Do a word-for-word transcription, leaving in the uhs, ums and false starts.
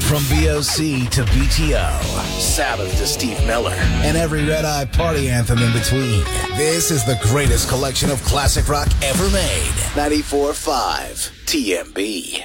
From B O C to B T O, Sabbath to Steve Miller, and every Red Eye party anthem in between. This is the greatest collection of classic rock ever made. ninety-four point five T M B.